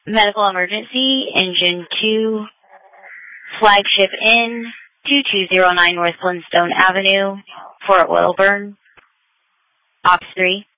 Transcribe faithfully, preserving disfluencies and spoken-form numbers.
Medical emergency, engine two, Flagship Inn, two two zero nine North Flintstone Avenue, Fort Wilburn. Ops three.